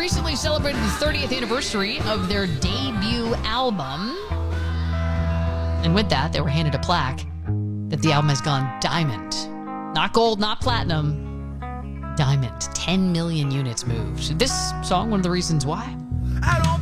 recently celebrated the 30th anniversary of their debut album. And with that, they were handed a plaque that the album has gone diamond. Not gold, not platinum. Diamond. 10 million units moved. This song, one of the reasons why. I don't